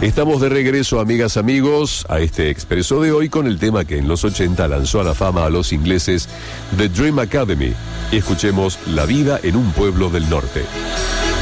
Estamos de regreso, amigas, amigos, a este expreso de hoy con el tema que en los 80 lanzó a la fama a los ingleses The Dream Academy. Escuchemos La vida en un pueblo del norte.